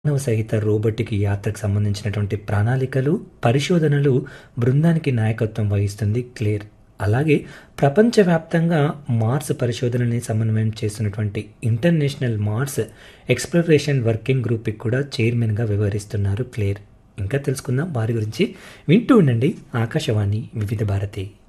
మానవ సహిత రోబోటిక్ యాత్రకు సంబంధించినటువంటి ప్రణాళికలు, పరిశోధనలు బృందానికి నాయకత్వం వహిస్తుంది క్లేర్. అలాగే ప్రపంచవ్యాప్తంగా మార్స్ పరిశోధనని సమన్వయం చేస్తున్నటువంటి ఇంటర్నేషనల్ మార్స్ ఎక్స్‌ప్లోరేషన్ వర్కింగ్ గ్రూప్‌కి కూడా చైర్మన్‌గా వ్యవహరిస్తున్నారు క్లేర్. ఇంకా తెలుసుకుందాం వారి గురించి. వింటూ ఉండండి ఆకాశవాణి వివిధ భారతి.